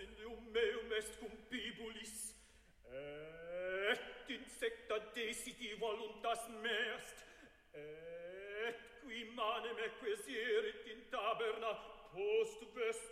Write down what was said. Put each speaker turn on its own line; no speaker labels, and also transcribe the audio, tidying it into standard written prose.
in meum est cumpibulis, et insecta desiti voluntas meast, et qui manem equesierit in taberna post vestem